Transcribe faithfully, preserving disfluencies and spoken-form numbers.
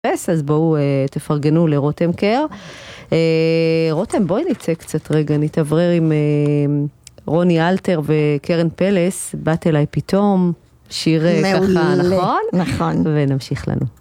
אז בואו תפרגנו לרותם קר. רותם, בואי נצא קצת רגע, נתעברר עם רוני אלתר וקרן פלס, באת אליי פתאום, שיר ככה, נכון? נכון. ונמשיך לנו.